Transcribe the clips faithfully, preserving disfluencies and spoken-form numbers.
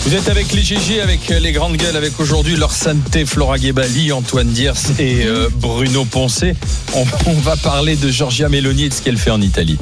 Vous êtes avec les G G, avec les grandes gueules, avec aujourd'hui Laure Santé, Flora Gebali, Antoine Diers et euh, Bruno Poncet. On, on va parler de Giorgia Meloni et de ce qu'elle fait en Italie.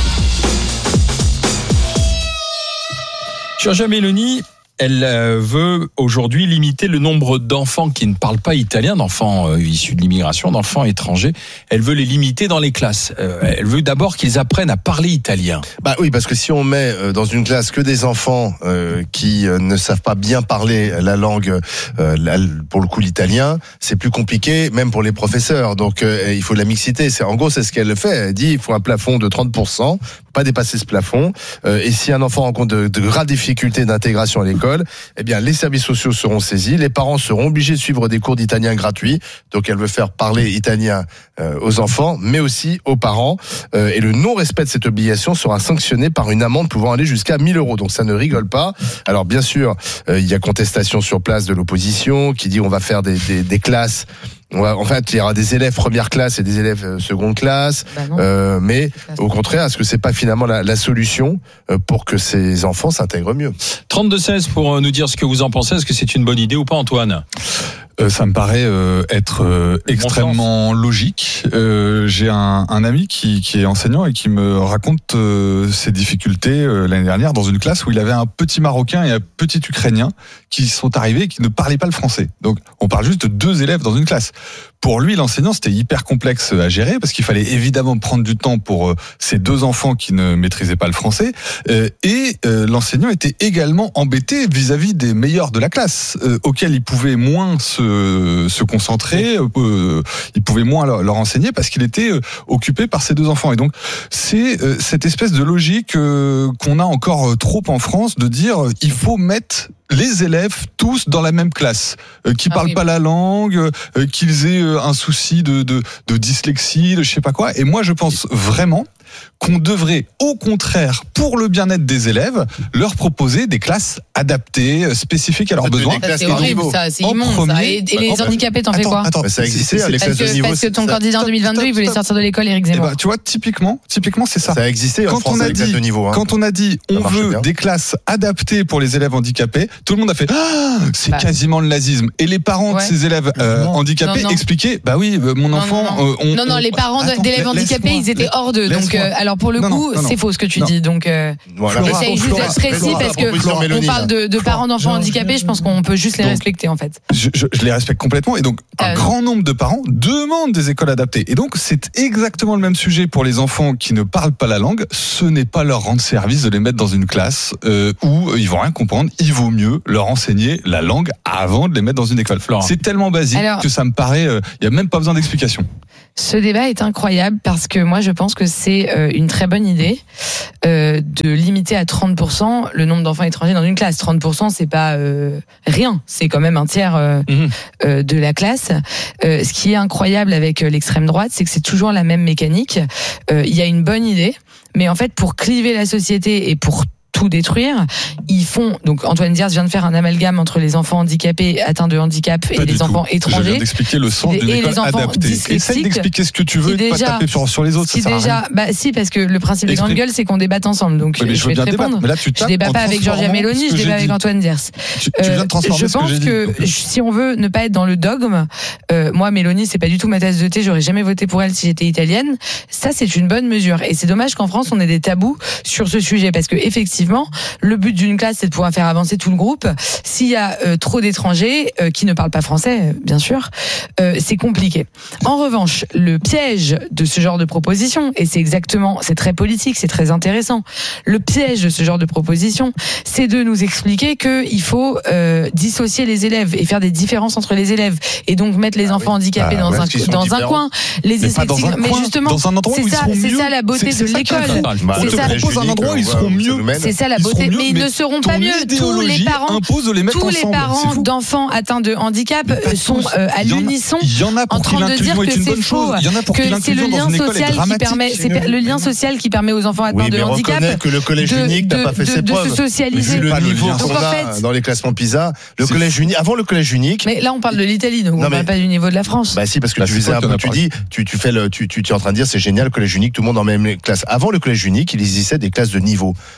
Giorgia Meloni, elle euh, veut aujourd'hui limiter le nombre d'enfants qui ne parlent pas italien, d'enfants euh, issus de l'immigration, d'enfants étrangers. Elle veut les limiter dans les classes. Euh, elle veut d'abord qu'ils apprennent à parler italien. Bah oui, parce que si on met euh, dans une classe que des enfants euh, qui euh, ne savent pas bien parler la langue, euh, la, pour le coup l'italien, c'est plus compliqué, même pour les professeurs. Donc euh, il faut de la mixité. C'est, en gros, c'est ce qu'elle fait. Elle dit il faut un plafond de trente pour cent, pas dépasser ce plafond. Euh, et si un enfant rencontre de, de graves difficultés d'intégration à l'école, eh bien, les services sociaux seront saisis, les parents seront obligés de suivre des cours d'italien gratuits. Donc, elle veut faire parler italien euh, aux enfants, mais aussi aux parents. Euh, et le non-respect de cette obligation sera sanctionné par une amende pouvant aller jusqu'à mille euros. Donc, ça ne rigole pas. Alors, bien sûr, euh, il y a contestation sur place de l'opposition qui dit on va faire des, des, des classes. En fait, il y aura des élèves première classe et des élèves seconde classe, bah euh, mais au contraire, est-ce que c'est pas finalement la, la solution pour que ces enfants s'intègrent mieux ? trente-deux seize pour nous dire ce que vous en pensez. Est-ce que c'est une bonne idée ou pas, Antoine ? Euh, ça me paraît euh, être euh, extrêmement bon logique. Euh, j'ai un, un ami qui, qui est enseignant et qui me raconte euh, ses difficultés euh, l'année dernière dans une classe où il avait un petit Marocain et un petit Ukrainien qui sont arrivés et qui ne parlaient pas le français. Donc on parle juste de deux élèves dans une classe. Pour lui, l'enseignant, c'était hyper complexe à gérer parce qu'il fallait évidemment prendre du temps pour euh, ces deux enfants qui ne maîtrisaient pas le français. Euh, et euh, l'enseignant était également embêté vis-à-vis des meilleurs de la classe, euh, auxquels il pouvait moins se, se concentrer, euh, il pouvait moins leur, leur enseigner parce qu'il était euh, occupé par ces deux enfants. Et donc, c'est euh, cette espèce de logique euh, qu'on a encore trop en France de dire euh, il faut mettre les élèves tous dans la même classe, euh, qui ah parlent oui. pas la langue, euh, qu'ils aient euh, un souci de, de, de dyslexie, de je sais pas quoi. Et moi, je pense vraiment qu'on devrait, au contraire, pour le bien-être des élèves, leur proposer des classes adaptées, spécifiques à leurs besoins. Ça, c'est horrible, ça, c'est immonde. Ça. Et, et les handicapés, t'en attends, fais quoi attends, Ça existait, c'est, c'est, les classes de niveau. Parce que ton candidat en deux mille vingt-deux, il voulait sortir de l'école, Éric Zemmour. Eh ben, tu vois, typiquement, typiquement, c'est ça. Ça a existé en France, les classes de niveau. Hein. Quand on a dit, on veut bien. des classes adaptées pour les élèves handicapés, tout le monde a fait, ah, c'est bah. quasiment le nazisme. Et les parents ouais. de ces élèves euh, handicapés non, non. expliquaient, bah oui, mon non, enfant. Non, non, euh, on, non, non, les parents attends, d'élèves handicapés, ils étaient hors d'eux. Donc, alors pour le coup, c'est faux ce que tu dis. Donc, j'essaye juste d'être précis parce que on parle de parents d'enfants handicapés. Je pense qu'on peut juste les respecter en fait. Je les respecte complètement. Et donc, un grand nombre de parents demandent des écoles adaptées. Et donc, c'est exactement le même sujet pour les enfants qui ne parlent pas la langue. Ce n'est pas leur rendre service de les mettre dans une classe où ils vont rien comprendre. Il vaut mieux leur enseigner la langue avant de les mettre dans une école. C'est tellement basique Alors, que ça me paraît, il euh, n'y a même pas besoin d'explication. Ce débat est incroyable parce que moi je pense que c'est euh, une très bonne idée euh, de limiter à trente pour cent le nombre d'enfants étrangers dans une classe. trente pour cent c'est pas euh, rien, c'est quand même un tiers euh, mmh. euh, de la classe. Euh, ce qui est incroyable avec euh, l'extrême droite, c'est que c'est toujours la même mécanique. Il euh, y a une bonne idée, mais en fait pour cliver la société et pour tout détruire, ils font, donc Antoine Diers vient de faire un amalgame entre les enfants handicapés atteints de handicap et les enfants étrangers. Je viens d'expliquer le sens d'une école adaptée. Essaye d'expliquer ce que tu veux, déjà, pas taper sur, sur les autres, ça sert déjà, à rien. Bah si, parce que le principe des grandes gueules, c'est qu'on débatte ensemble, donc oui, je, je vais te répondre. Mais là, tu je débat pas avec Giorgia Meloni, je débat avec Antoine Diers. Tu, tu viens de transformer je ce pense que, que si on veut ne pas être dans le dogme, euh, moi Meloni, c'est pas du tout ma tasse de thé, j'aurais jamais voté pour elle si j'étais italienne. Ça, c'est une bonne mesure. Et c'est dommage qu'en France, on ait des tabous sur ce sujet, parce que effectivement, le but d'une classe, c'est de pouvoir faire avancer tout le groupe. S'il y a euh, trop d'étrangers euh, qui ne parlent pas français, bien sûr, euh, c'est compliqué. En revanche, le piège de ce genre de proposition, et c'est exactement, c'est très politique, c'est très intéressant, le piège de ce genre de proposition, c'est de nous expliquer qu'il faut euh, dissocier les élèves et faire des différences entre les élèves, et donc mettre les ah enfants oui. handicapés ah, dans, ouais, un, dans un coin, les mais, pas dans un mais coin, justement, dans un endroit c'est où ça, ils seront c'est mieux. ça la beauté c'est, de c'est l'école. Bah, c'est ça, propose un endroit où ils seront mieux. C'est ça la beauté, mais ils ne seront pas mieux. Tous les parents, impose de les mettre tous les ensemble. parents d'enfants atteints de handicap sont euh, à l'unisson en train de dire que c'est faux, que c'est le lien social qui permet, c'est le lien social qui permet aux enfants atteints de handicap que le collège unique n'a pas fait ses preuves. De se socialiser. Le niveau qu'on a dans les classements PISA, le collège unique, avant le collège unique. Mais là, on parle de l'Italie, donc on parle pas du niveau de la France. Bah si, parce que tu faisais un peu, tu dis, tu tu fais le, tu tu es en train de dire c'est génial, collège unique, tout le monde en même classe. Avant le collège unique, il existait des classes de niveau. Bah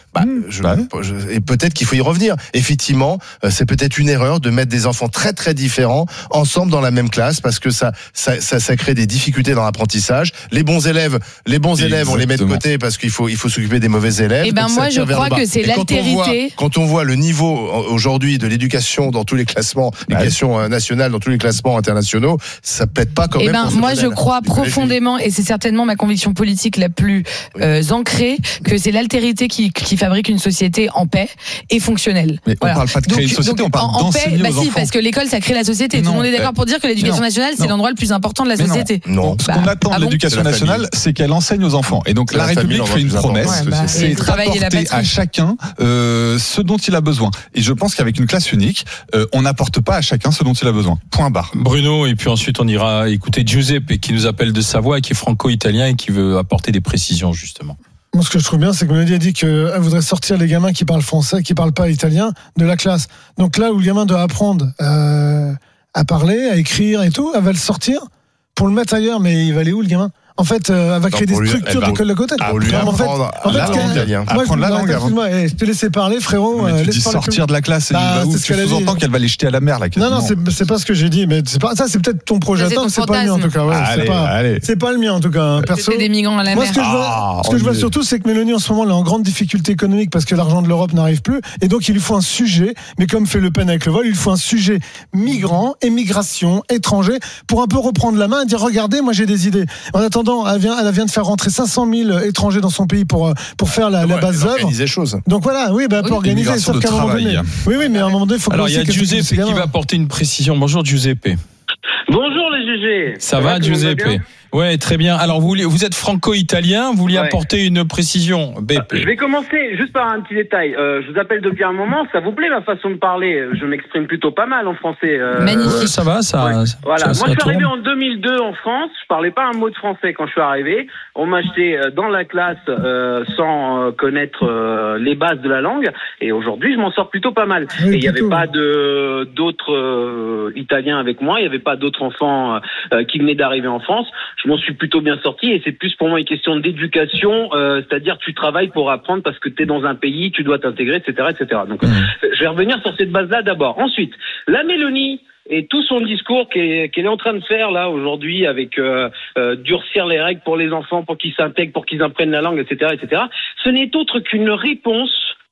je, bah je, et peut-être qu'il faut y revenir. Effectivement, euh, c'est peut-être une erreur de mettre des enfants très très différents ensemble dans la même classe parce que ça, ça, ça, ça crée des difficultés dans l'apprentissage. Les bons élèves, les bons élèves, Exactement. on les met de côté parce qu'il faut, il faut s'occuper des mauvais élèves. Et ben moi, je crois que c'est et l'altérité. Quand on, voit, quand on voit le niveau aujourd'hui de l'éducation dans tous les classements, l'éducation ouais. nationale dans tous les classements internationaux, ça plaide pas quand et même. Ben pour moi, modèle. je crois profondément, et c'est certainement ma conviction politique la plus euh, ancrée, que c'est l'altérité qui, qui fabrique une société en paix et fonctionnelle. Mais voilà. on parle pas de créer donc, une société, donc, on parle en, d'enseigner en paix, bah aux si, enfants. parce que l'école, ça crée la société. Non, Tout le monde est d'accord pour dire que l'éducation non, nationale, c'est non. l'endroit le plus important de la Mais société. Non. non. Ce Bah, qu'on attend ah de bon l'éducation la nationale, famille. c'est qu'elle enseigne aux enfants. Et donc C'est la, la République famille, fait une l'endroit le plus promesse, important. Ouais, bah, c'est et le travail et la d'apporter patrie. à chacun euh, ce dont il a besoin. Et je pense qu'avec une classe unique, euh, on n'apporte pas à chacun ce dont il a besoin. Point barre. Bruno, et puis ensuite on ira écouter Giuseppe qui nous appelle de Savoie, qui est franco-italien et qui veut apporter des précisions justement. Moi, ce que je trouve bien, c'est que Mélodie a dit qu'elle voudrait sortir les gamins qui parlent français, qui parlent pas italien, de la classe. Donc là où le gamin doit apprendre euh, à parler, à écrire et tout, elle va le sortir pour le mettre ailleurs. Mais il va aller où, le gamin ? En fait, euh, elle va créer Non, des lui, structures va, d'école de côté. Pour lui en fait, apprendre en fait, la langue italienne. Moi, Apprendre la je, langue avant. excuse-moi, eh, je te laissais parler, frérot. Mais euh, tu laisse dis parler sortir de la classe, et Bah, il va où c'est ce tu qu'elle a sous-entends dit. qu'elle va les jeter à la mer là. Non, non, quasiment. c'est, c'est pas ce que j'ai dit, mais c'est pas, ça, c'est peut-être ton projet. Ça, c'est Attends, ton c'est pas le mien en tout cas. Ouais, Allez, c'est pas, allez. c'est pas le mien en tout cas. Perso. C'était des migrants à la Moi, mer. ce que je vois, Ah, ce que je vois on est- surtout, c'est que Mélanie, en ce moment, elle est en grande difficulté économique parce que l'argent de l'Europe n'arrive plus. Et donc, il lui faut un sujet, mais comme fait Le Pen avec le vol, il lui faut un sujet migrant, émigration, étranger, pour un peu reprendre la main et dire, regardez, moi, j'ai des idées. En attendant, elle vient, elle vient de faire rentrer cinq cent mille étrangers dans son pays pour, pour faire la, la Ouais, base d'œuvre. organiser les choses. Donc voilà, oui, bah, Oui, pour organiser, l'immigration sauf de qu'à un moment travail. donné. Oui, oui, mais à un moment donné, il faut Alors il y a aussi que Giuseppe ces qui gamins- va apporter une précision. Bonjour Giuseppe. Bonjour les G G. Ça, va, tout le monde Giuseppe? bien Ouais, très bien. Alors vous, vous êtes franco-italien, vous vouliez Ouais. apporter une précision. B P. Je vais commencer juste par un petit détail. Euh, je vous appelle depuis un moment. Ça vous plaît ma façon de parler? Je m'exprime plutôt pas mal en français. Euh, Magnifique. Ouais, ça va, ça. Ouais. ça- Voilà. ça- Moi, ça je suis tourne. arrivé en deux mille deux en France. Je parlais pas un mot de français quand je suis arrivé. On m'a jeté euh, dans la classe euh, sans euh, connaître euh, les bases de la langue. Et aujourd'hui, je m'en sors plutôt pas mal. Oui, Et il n'y avait plutôt. pas de d'autres euh, Italiens avec moi. Il n'y avait pas d'autres enfants euh, qui venaient d'arriver en France. Je m'en suis plutôt bien sorti. Et c'est plus pour moi une question d'éducation. Euh, c'est-à-dire, tu travailles pour apprendre parce que tu es dans un pays, tu dois t'intégrer, et cetera, et cetera. Donc, Mmh. euh, je vais revenir sur cette base-là d'abord. Ensuite, la Mélanie et tout son discours qu'elle, qu'elle est en train de faire là aujourd'hui avec euh, euh, durcir les règles pour les enfants, pour qu'ils s'intègrent, pour qu'ils apprennent la langue, et cetera, et cetera. Ce n'est autre qu'une réponse.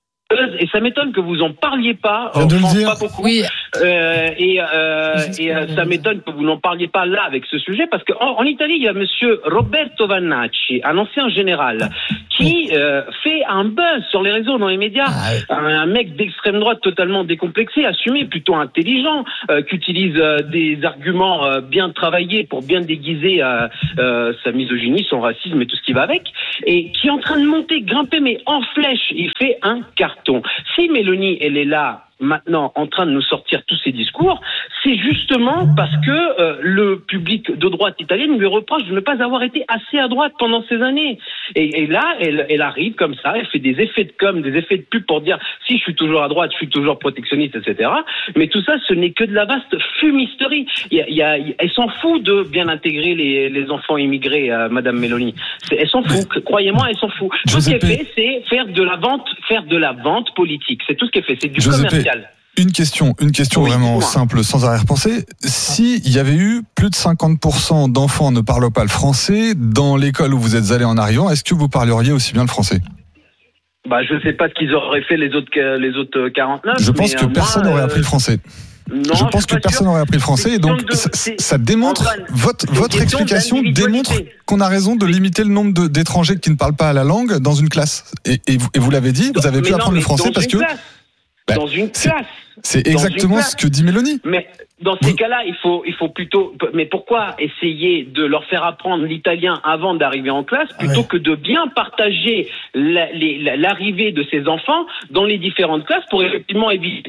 Et ça m'étonne que vous en parliez pas. Je viens En de le France, dire. pas beaucoup. Oui, Euh, et euh, et euh, ça m'étonne que vous n'en parliez pas là avec ce sujet parce qu'en en Italie, il y a monsieur Roberto Vannacci, un ancien général, qui euh, fait un buzz sur les réseaux, dans les médias. Un, un mec d'extrême droite totalement décomplexé, assumé, plutôt intelligent, euh, qui utilise euh, des arguments euh, bien travaillés pour bien déguiser euh, euh, sa misogynie, son racisme et tout ce qui va avec, et qui est en train de monter, grimper, mais en flèche. Il fait un carton. Si Mélanie, elle est là, maintenant en train de nous sortir tous ces discours, c'est justement parce que euh, le public de droite italienne lui reproche de ne pas avoir été assez à droite pendant ces années. Et, et là, elle, elle arrive comme ça, elle fait des effets de com, des effets de pub pour dire si je suis toujours à droite, je suis toujours protectionniste, et cetera. Mais tout ça, ce n'est que de la vaste fumisterie. Il y a, il y a, elle s'en fout de bien intégrer les, les enfants immigrés, euh, Madame Meloni. C'est, elle s'en fout. Croyez-moi, elle s'en fout. Tout ce qu'elle fait, c'est faire de la vente, faire de la vente politique. C'est tout ce qu'elle fait. C'est du Giuseppe, commercial. Une question, une question Oui, vraiment dis-moi. simple, sans arrière-pensée. Si il y avait eu plus de cinquante pour cent d'enfants ne parlant pas le français dans l'école où vous êtes allé en arrivant, est-ce que vous parleriez aussi bien le français? Bah, je sais pas ce qu'ils auraient fait les autres, que- les autres quarante-neuf. Je pense mais, que euh, personne moi, n'aurait euh, appris le français. Non, je pense suis que pas personne sûr. n'aurait appris le français C'est et donc une question de- ça, c'est- ça démontre Antoine, votre c'est une votre question explication démontre d'individualité. qu'on a raison de limiter le nombre de- d'étrangers qui ne parlent pas la langue dans une classe. Et, et vous, et vous l'avez dit, vous avez Mais pu non, apprendre mais le français dans parce une que classe. Bah, dans une c'est- classe. c'est dans une exactement classe. ce que dit Mélanie. Mais dans ces Vous- cas-là, il faut, il faut plutôt. Mais pourquoi essayer de leur faire apprendre l'italien avant d'arriver en classe, plutôt Ouais. que de bien partager la- les- la- l'arrivée de ces enfants dans les différentes classes pour effectivement éviter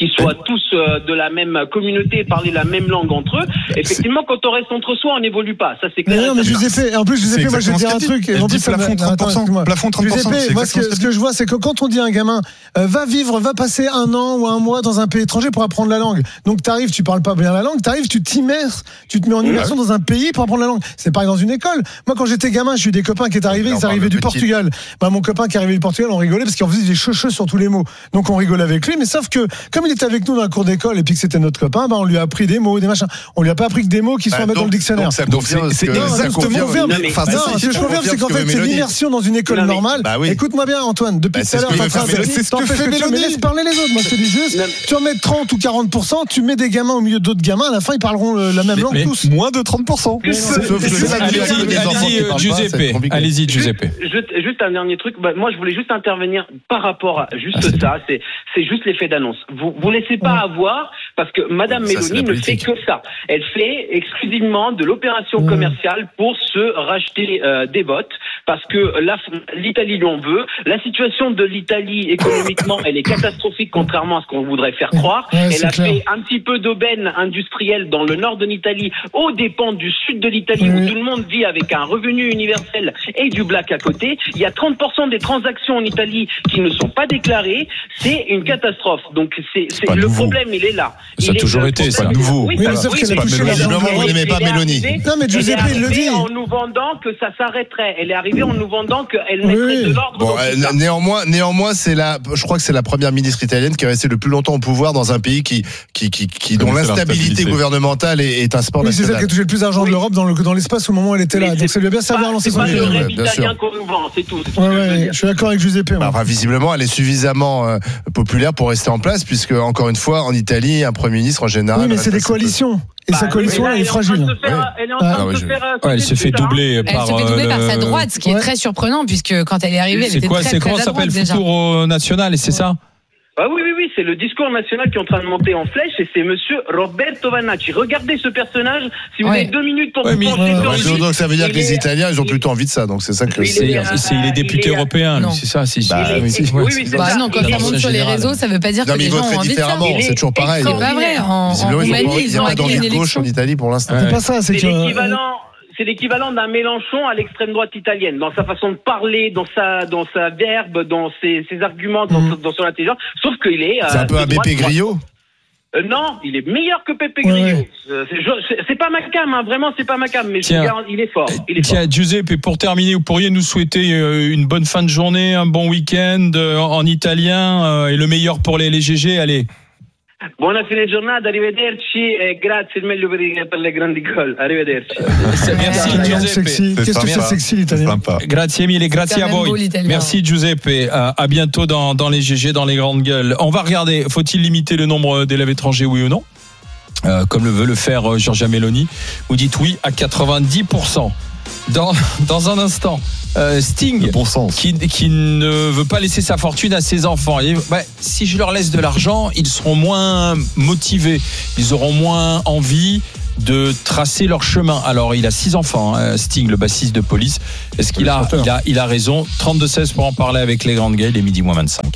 qu'ils soient tous euh, de la même communauté et parler la même langue entre eux. Effectivement, quand on reste entre soi, on n'évolue pas. Ça, c'est clair. Mais non, mais Giuseppe, en plus, Giuseppe, moi, je vais te dire un truc. Elle en dit plus, ça me- plafond trente pour cent. Attends, Plafond trente pour cent. Giuseppe, c'est moi, ce que, exactement ce que je vois, c'est que quand on dit à un gamin, euh, va vivre, va passer un an ou un mois dans un pays étranger pour apprendre la langue. Donc, t'arrives, tu parles pas bien la langue, t'arrives, tu t'immerses, tu te mets en immersion dans un pays pour apprendre la langue. C'est pareil dans une école. Moi, quand j'étais gamin, j'ai eu des copains qui étaient arrivés, On ils parle arrivaient de du petite. Portugal. Bah, mon copain qui arrivait du Portugal, on rigolait parce qu'il en faisait des cheveux sur tous les mots. Donc, on rigolait avec lui, mais sauf que, comme il était avec nous dans la cour d'école et puis que c'était notre copain, bah, on lui a appris des mots, des machins. On lui a pas appris que des mots qui sont à mettre dans le dictionnaire. Donc, ça Donc, confirme c'est- ce que- c'est ça exactement- confirme- confirme. Non, mais- Enfin, Non, ça, ce que je confirme, c'est qu'en que fait, c'est Mélanie- l'immersion dans une école Non, mais- normale. Bah oui. Écoute-moi bien, Antoine. Depuis Bah, tout c'est à ce l'heure, que t'es en veut train faire de- Mélanie. C'est ce que t'empêches fait que tu- mais Mélanie. laisse parler les autres. Moi, je te dis juste, Non. tu en mets trente ou quarante pour cent, tu mets des gamins au milieu d'autres gamins, à la fin, ils parleront le- la même langue mais- tous. Moins de trente pour cent. Sauf que C'est ça, ça, tu Allez-y, vois que les enfants qui allez-y, parlent pas, c'est Giuseppe. compliqué. Allez-y, Giuseppe. Juste, juste un dernier truc. Bah, moi, je voulais juste intervenir par rapport à juste ça. C'est, c'est juste l'effet d'annonce. Vous, vous laissez pas avoir parce que Madame Ça, c'est la Meloni ne fait politique. que ça. Elle fait exclusivement de l'opération Mmh. commerciale pour se racheter euh, des votes parce que la, l'Italie lui en veut. La situation de l'Italie économiquement, elle est catastrophique contrairement à ce qu'on voudrait faire croire. Ouais, Elle c'est a clair. fait un petit peu d'aubaine industrielle dans le nord de l'Italie, aux dépens du sud de l'Italie, Oui. où tout le monde vit avec un revenu universel et du black à côté. Il y a trente pour cent des transactions en Italie qui ne sont pas déclarées. C'est une catastrophe. Donc c'est, c'est pas le nouveau. problème, il est là. Ça a Il est- toujours le été, problème, ça. il est- Nouveau. Oui, Oui, ça- mais sauf oui, qu'elle a mais- touché mais- l'argent. mais- Visiblement, vous n'aimez pas elle est Mélanie. arrivée- Non, mais elle Giuseppe, est il le arrivée dit. en nous vendant que ça s'arrêterait. Elle est arrivée en nous vendant qu'elle Oui, mettrait oui. de l'ordre Bon, dans euh, tout ça. néanmoins, néanmoins, c'est la, je crois que c'est la première ministre italienne qui est restée le plus longtemps au pouvoir dans un pays qui, qui, qui, qui dont Connaissait l'instabilité l'instabilité. gouvernementale est, est un sport Oui, c'est celle qui national. a touché le plus d'argent de l'Europe dans, le, dans l'espace au moment où elle était là. Mais Donc c'est ça lui a bien servi à Pas- lancer C'est son pas le économie, économie. rêve bien sûr. italien qu'on nous vend, c'est tout. C'est tout Ouais, ce que je veux ouais, dire. je suis d'accord avec Giuseppe. Bah, moi. enfin, visiblement, elle est suffisamment euh, populaire pour rester en place, puisque encore une fois, en Italie, un premier ministre en général. Oui, mais reste c'est des assez peu. coalition. Et Bah, sa coalition, mais là, elle est en train de fragile. se faire- Elle est en Ah, train de oui, se je- faire. Ouais, elle se fait doubler Elle par. se fait doubler euh, par sa le- droite, ce qui est Ouais. très surprenant, puisque quand elle est arrivée, elle C'est était quoi, très, c'est très comment à ça s'appelle droite déjà. Futuro National, et c'est ça? Ah oui, oui, oui, c'est le discours national qui est en train de monter en flèche et c'est monsieur Roberto Vannacci. Regardez ce personnage. Si vous Ouais. avez deux minutes pour Ouais, vous mais- pencher Ouais, sur Donc, lui. donc, ça veut dire que il les est- Italiens, ils ont il- plutôt envie de ça. Donc c'est ça que. Il C'est est- c'est- il est député il est- européen, lui, Non. c'est ça, c'est Bah, c'est- oui, c'est- oui, ouais, oui, c'est- c'est Bah ça. non, quand Dans ça le monte sur les général. réseaux, ça veut pas dire Non, que mais les ils gens voteraient ont envie de ça. différemment. Il est C'est toujours pareil. C'est pas vrai. En, en Visiblement, ils ont Roumanie, pas- il ils n'y a ont pas acquis d'envie une de gauche élection. en Italie pour l'instant. C'est pas ça, c'est C'est que. l'équivalent. C'est l'équivalent d'un Mélenchon à l'extrême droite italienne, dans sa façon de parler, dans sa, dans sa verbe, dans ses, ses arguments, dans, Mm. dans son intelligence. Sauf qu'il est. C'est un euh, peu de un droite, Beppe Grillo. Euh, non, il est meilleur que Pepe Ouais, Grillo. ouais. Euh, c'est, je- c'est- c'est pas ma cam, hein, vraiment, c'est pas ma cam, mais je Tiens. vous garantis, il est fort. Il est fort. Tiens, Giuseppe, et pour terminer, vous pourriez nous souhaiter euh, une bonne fin de journée, un bon week-end euh, en italien euh, et le meilleur pour les, les G G. Allez. Buona fine giornata, arrivederci e grazie il meglio per, i- per les grandi gol. Arrivederci. Merci, Italien Giuseppe. sexy. C'est Qu'est-ce que c'est sympa. sexy C'est l'italien? sympa. Grazie mille, grazie quand à même beau, voi. l'italien. Merci Giuseppe. À, à bientôt dans, dans les G G, dans les grandes gueules. On va regarder, faut-il limiter le nombre d'élèves étrangers, oui ou non euh, Comme le veut le faire euh, Giorgia Meloni. Vous dites oui à quatre-vingt-dix pour cent. Dans, dans un instant, euh, Sting, Le bon sens. qui, qui ne veut pas laisser sa fortune à ses enfants. Et, bah, si je leur laisse de l'argent, ils seront moins motivés, ils auront moins envie de tracer leur chemin. Alors, il a six enfants, hein, Sting, le bassiste de Police. Est-ce qu'il a, il a, il a raison? trente-deux seize pour en parler avec les grandes gueules, les midi moins vingt-cinq.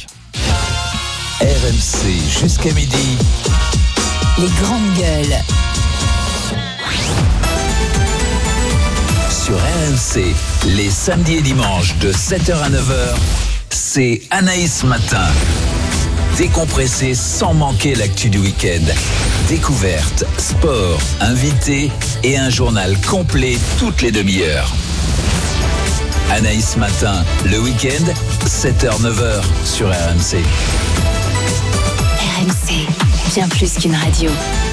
R M C jusqu'à midi. Les grandes gueules. Sur R M C, les samedis et dimanches de sept heures à neuf heures, c'est Anaïs Matin. Décompressé sans manquer l'actu du week-end. Découverte, sport, invité et un journal complet toutes les demi-heures. Anaïs Matin, le week-end, sept heures neuf heures sur R M C. R M C, bien plus qu'une radio.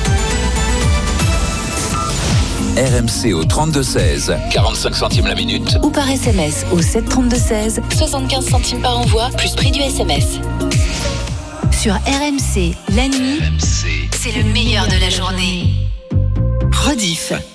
R M C au trente-deux seize, quarante-cinq centimes la minute. Ou par S M S au sept trente-deux seize, soixante-quinze centimes par envoi, plus prix du S M S. Sur R M C, la nuit, R M C. c'est le meilleur de la journée. Rediff.